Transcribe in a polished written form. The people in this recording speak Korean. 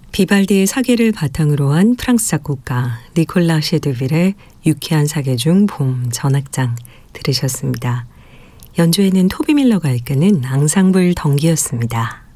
비발디의 사계를 바탕으로 한 프랑스 작곡가 니콜라 셰드빌의 유쾌한 사계 중 봄 전악장 들으셨습니다. 연주에는 토비 밀러가 이끄는 앙상블 덩기였습니다.